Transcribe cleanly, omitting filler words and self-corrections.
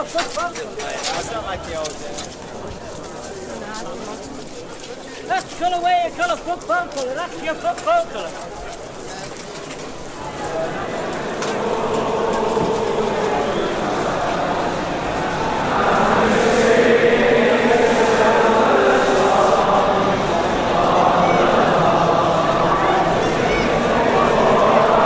colour football colour. I don't like the old That's colour where you colour football colour. That's your football colour.